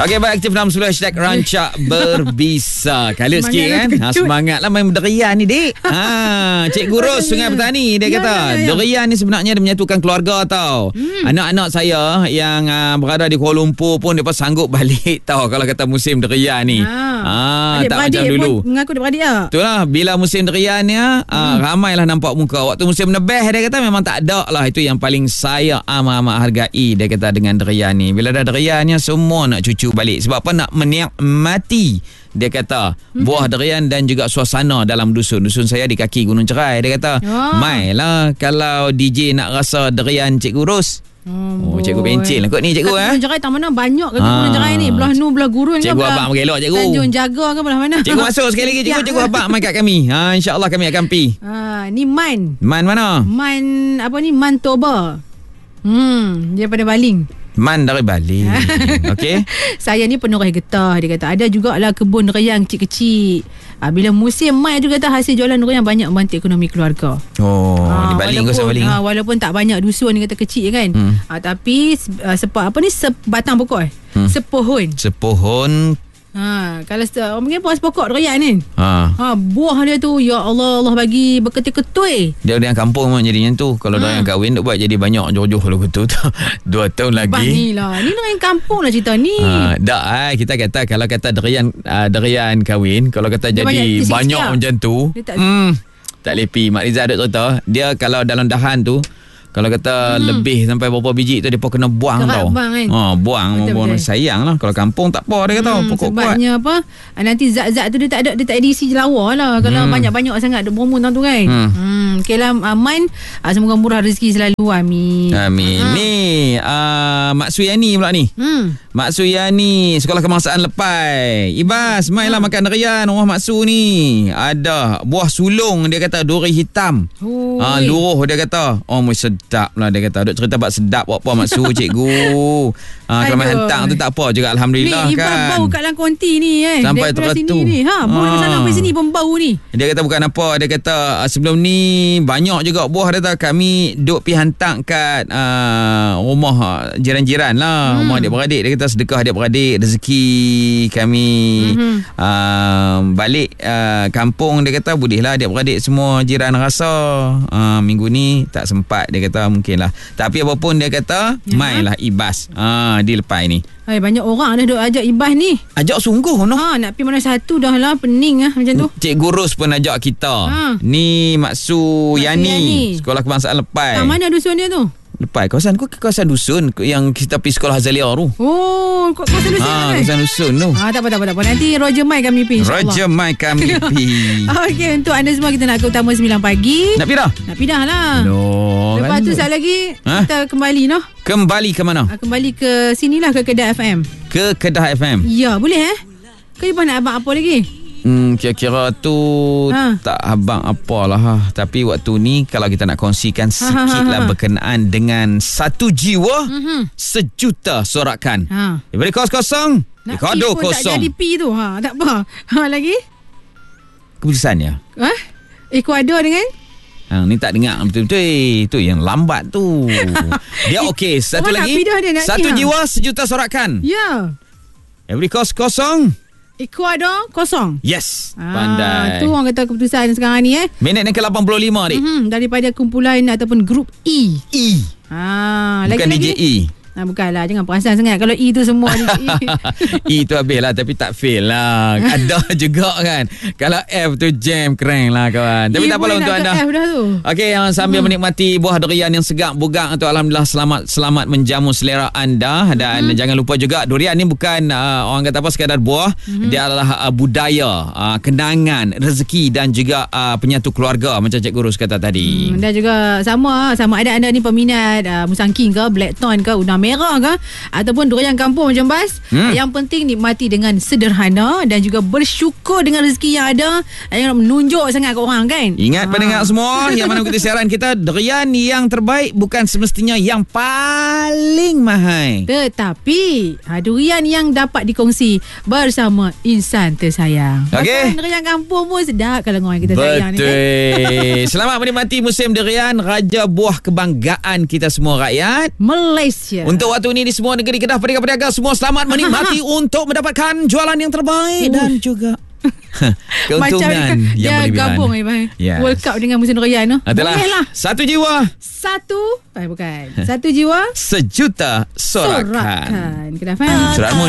Okey, baik, aktif dalam 10 hashtag Rancak Berbisa. Kala sikit kan. Semangatlah main durian ni, dik. Cikgu Ros Sungai Petani dia kata, durian ni sebenarnya dia menyatukan keluarga tau. Anak-anak saya yang berada di Kuala Lumpur pun depa sanggup balik tau kalau kata musim durian ni. Tak macam dulu. Mengaku adik-beradik tak? Itulah, bila musim durian ni ramailah nampak muka. Waktu musim nebeh dia kata memang tak ada lah. Itu yang paling saya amat-amat hargai dia kata dengan durian ni. Bila ada duriannya semua nak cucu balik. Sebab apa? Nak menikmati dia kata buah durian dan juga suasana dalam dusun saya di kaki Gunung Cerai. Dia kata mailah kalau DJ nak rasa durian Cikgu Ros. Cikgu pencil lah kot ni, cikgu. Gunung Cerai tak mana banyak ke Gunung Cerai ni? Belah nu belah gurun ke? Cikgu abang mengelak, cikgu. Tanjung Jaga ke belah mana? Cikgu masuk sekali lagi, cikgu abang mai kat kami. InsyaAllah kami akan pi. Ni Man mana? Man apa ni? Man Toba. Dia pada Baling. Man dari Bali. Okey. Saya ni penoreh getah. Dia kata ada jugalah kebun durian kecil-kecil. Bila musim Mai tu kata hasil jualan durian banyak membantu ekonomi keluarga. Di Baling ke Baling. Walaupun tak banyak dusun ni kata kecil kan. Tapi sebatang pokok sepohon. Kalau orang panggil puas pokok durian ni. Buah dia tu ya Allah bagi berketul-ketul. Dia orang kampung memang jadinya tu. Kalau durian kahwin duk buat jadi banyak joh-joh lu betul tu. 2 tahun lagi. Banilah. Ni durian kampung lah cerita ni. Kita kata kalau kata durian kahwin, kalau kata dia jadi banyak macam tu. Tak lepi. Mak Rizal duk cerita, dia kalau dalam dahan tu kalau kata lebih sampai berapa biji tu dia pun kena buang tau. Buang sayang lah. Kalau kampung tak apa dia kata pokok kuat. Sebabnya apa? Nanti zat-zat tu dia tak ada isi lawa lah. Kalau banyak-banyak sangat dia berumur tu kan. Okey lah Aman. Semoga murah rezeki selalu. Amin. Ni Mak Suyani pula ni. Mak Suyani Sekolah Kebangsaan Lepai. Ibas mailah makan durian rumah Mak Su ni. Ada buah sulung dia kata duri hitam. Luruh dia kata. Sedap lah dia kata. Duk cerita buat sedap apa Mak Su cikgu. Kalau main hentang tu tak apa juga alhamdulillah ni, kan. Bau kat dalam konti ni sampai teratu. Bau dari sana sampai sini pun bau ni. Dia kata bukan apa. Dia kata sebelum ni banyak juga buah dia kata kami duk pi hantar kat rumah jiran-jiran lah. Rumah adik-beradik. Dia kata sedekah adik-beradik rezeki kami balik kampung. Dia kata bolehlah adik-beradik semua jiran rasa minggu ni tak sempat dia kata mungkin lah. Tapi apapun dia kata mainlah Ibas di Lepai ni. Banyak orang dah duk ajak Ibas ni. Ajak sungguh no. Nak pergi mana satu dah lah pening macam tu. Cikgu Ros pun ajak kita. Ni Mak Yani Sekolah Kebangsaan Lepai. Mana dusun dia tu? Lepai kawasan dusun yang kita pergi sekolah Hazalia tu. Kawasan dusun kan? Kawasan dusun tu. Tak apa. Nanti Roger Mai kami pergi insyaAllah. Roger Mai kami pergi. Okey, untuk anda semua kita nak ke utama 9 pagi. Nak pergi dah? Nak pergi dah lah. Lepas tu sekali lagi kita kembali Kembali ke mana? Kembali ke sinilah ke Kedah FM. Ke Kedah FM? Ya, boleh Kau Ibas nak abang apa lagi? Kira-kira tu tak abang apalah Tapi waktu ni kalau kita nak kongsikan sikit lah berkenaan dengan satu jiwa sejuta sorakan. Diberi kos kosong Dikodo kosong. Tak jadi pi tu tak apa. Lagi keputusannya Ecuador dengan ni tak dengar betul-betul. Itu yang lambat tu. Dia okey. Satu lagi satu jiwa sejuta sorakan. Ya. Diberi kos kosong Ecuador kosong. Yes. Pandai. Tu orang kata keputusan sekarang ni Minit yang ke-85 dik. Daripada kumpulan ataupun grup E. Bukan DJ E. Bukanlah, jangan perasan sangat kalau E tu semua E tu habis lah tapi tak fail lah. Ada juga kan. Kalau F tu jam keren lah kawan. Tapi tak apalah untuk anda. Okey, sambil menikmati buah durian yang segar bugang tu, alhamdulillah selamat menjamu selera anda. Dan jangan lupa juga durian ni bukan orang kata apa sekadar buah. Dia adalah budaya, kenangan, rezeki dan juga penyatu keluarga macam Cikgu Ros kata tadi. Dan juga sama ada anda ni peminat Musang King ke Blackthorn ke Udang Merah ke ataupun durian kampung macam Bas. Yang penting nikmati dengan sederhana dan juga bersyukur dengan rezeki yang ada. Jangan menunjuk sangat ke orang kan. Ingat pendengar semua yang mana mengikuti siaran kita, durian yang terbaik bukan semestinya yang paling mahal, tetapi durian yang dapat dikongsi bersama insan tersayang. Okey. Durian kampung pun sedap kalau orang kita sayang ni. Betul. Selamat menikmati musim durian, raja buah kebanggaan kita semua rakyat Malaysia. Untuk waktu ini di semua negeri Kedah, pedagang-pedagang semua selamat menikmati untuk mendapatkan jualan yang terbaik dan juga keuntungan macam yang berlebihan. Gabung World Cup dengan Musim Durian tu. Bolehlah. Satu jiwa. Satu jiwa sejuta sorakan. Kedah FM. Suratmu